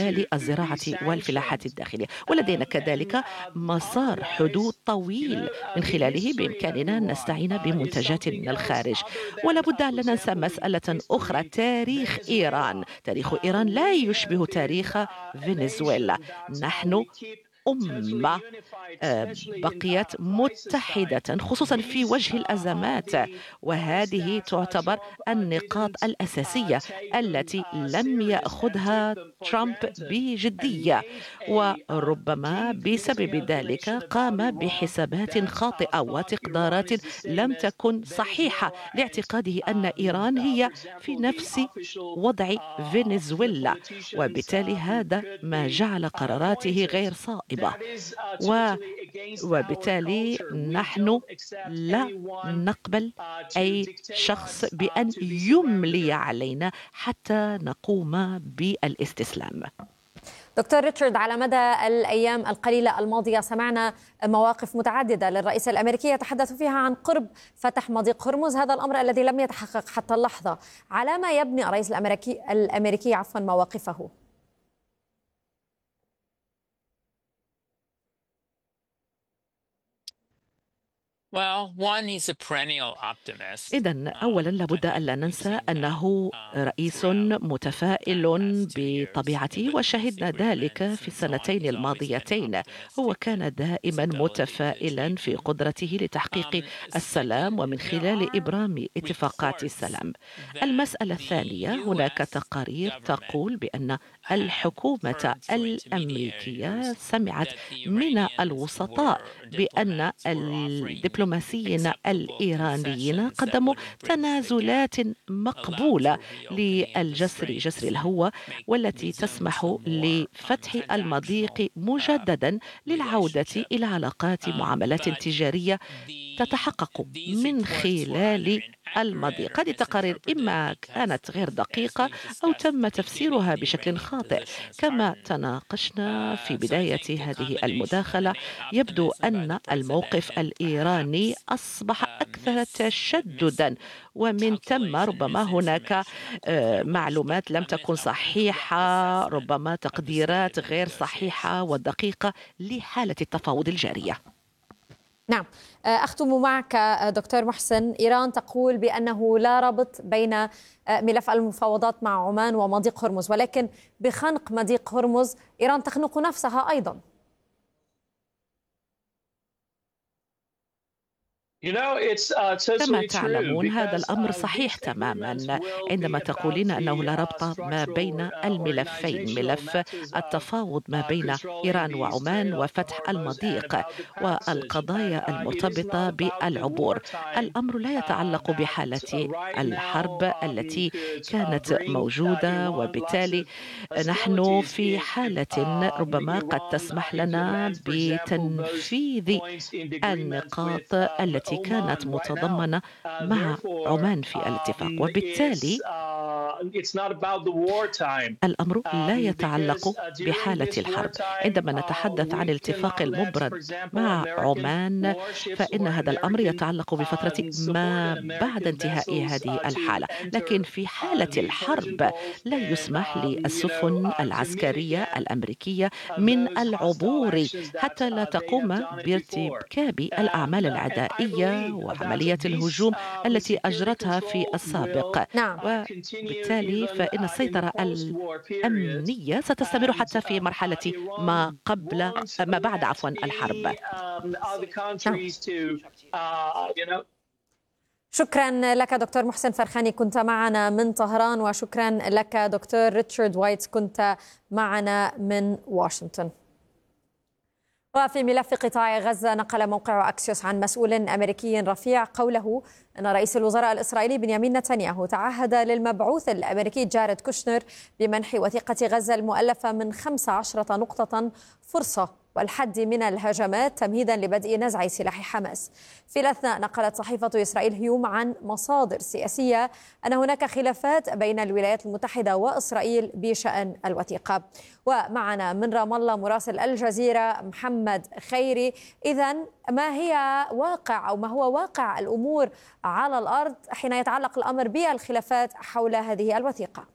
خلال الزراعة والفلاحة الداخلية. ولدينا كذلك مسار حدود طويل من خلاله بإمكاننا أن نستعين بمنتجات من الخارج. ولا بد أن لا ننسى مسألة أخرى: تاريخ إيران. تاريخ إيران لا يشبه تاريخ فنزويلا. نحن أمة بقيت متحدة خصوصا في وجه الأزمات، وهذه تعتبر النقاط الأساسية التي لم يأخذها ترامب بجدية، وربما بسبب ذلك قام بحسابات خاطئة وتقديرات لم تكن صحيحة لاعتقاده أن إيران هي في نفس وضع فنزويلا، وبالتالي هذا ما جعل قراراته غير صائبة. وبالتالي نحن لا نقبل أي شخص بأن يملي علينا حتى نقوم بالاستسلام. دكتور ريتشارد، على مدى الأيام القليلة الماضية سمعنا مواقف متعددة للرئيس الأمريكي يتحدث فيها عن قرب فتح مضيق هرمز، هذا الأمر الذي لم يتحقق حتى اللحظة. على ما يبني الرئيس الأمريكي مواقفه؟ إذن أولا لابد ألا ننسى أنه رئيس متفائل بطبيعته، وشهدنا ذلك في السنتين الماضيتين. هو كان دائما متفائلا في قدرته لتحقيق السلام ومن خلال إبرام اتفاقات السلام. المسألة الثانية: هناك تقارير تقول بأن الحكومة الأمريكية سمعت من الوسطاء بأن الدبلوماسيين الإيرانيين قدموا تنازلات مقبولة جسر الهوة، والتي تسمح لفتح المضيق مجددا للعودة إلى علاقات معاملات تجارية تتحقق من خلال المضيق. هذه التقارير إما كانت غير دقيقة أو تم تفسيرها بشكل خاطئ. كما تناقشنا في بداية هذه المداخلة، يبدو أن الموقف الإيراني أصبح أكثر تشددا، ومن ثم ربما هناك معلومات لم تكن صحيحة، ربما تقديرات غير صحيحة ودقيقة لحالة التفاوض الجارية. نعم، أختم معك دكتور محسن. إيران تقول بأنه لا ربط بين ملف المفاوضات مع عمان ومضيق هرمز، ولكن بخنق مضيق هرمز إيران تخنق نفسها أيضا. كما تعلمون هذا الأمر صحيح تماما عندما تقولين أنه لا ربط ما بين الملفين، ملف التفاوض ما بين إيران وعمان وفتح المضيق والقضايا المرتبطة بالعبور. الأمر لا يتعلق بحالة الحرب التي كانت موجودة، وبالتالي نحن في حالة ربما قد تسمح لنا بتنفيذ النقاط التي كانت متضمنة مع عمان في الاتفاق، وبالتالي الأمر لا يتعلق بحالة الحرب. عندما نتحدث عن الاتفاق المبرم مع عمان فإن هذا الأمر يتعلق بفترة ما بعد انتهاء هذه الحالة، لكن في حالة الحرب لا يسمح للسفن العسكرية الأمريكية من العبور حتى لا تقوم بارتكاب الأعمال العدائية وعملية الهجوم التي أجرتها في السابق. نعم. وبالتالي فإن السيطرة الأمنية ستستمر حتى في مرحلة ما بعد الحرب. شكرا لك دكتور محسن فرخاني، كنت معنا من طهران، وشكرا لك دكتور ريتشارد وايت، كنت معنا من واشنطن. وفي ملف قطاع غزة، نقل موقع أكسيوس عن مسؤول أمريكي رفيع قوله أن رئيس الوزراء الإسرائيلي بنيامين نتنياهو تعهد للمبعوث الأمريكي جاريد كوشنر بمنح وثيقة غزة المؤلفة من 15 نقطة فرصة والحد من الهجمات تمهيدا لبدء نزع سلاح حماس. في الأثناء نقلت صحيفة إسرائيل هيوم عن مصادر سياسية أن هناك خلافات بين الولايات المتحدة وإسرائيل بشأن الوثيقة. ومعنا من رام الله مراسل الجزيرة محمد خيري. إذن ما هو واقع الأمور على الأرض حين يتعلق الأمر بالخلافات حول هذه الوثيقة؟